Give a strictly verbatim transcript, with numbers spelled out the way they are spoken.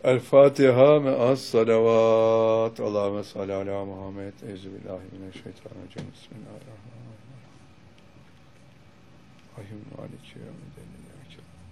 El Fatiha me'as salavat. Allahümme salli ala Muhammed. Euzubillahimineşşeytanirracim. Bismillahirrahmanirrahim. Rahim maliki yevmiddin.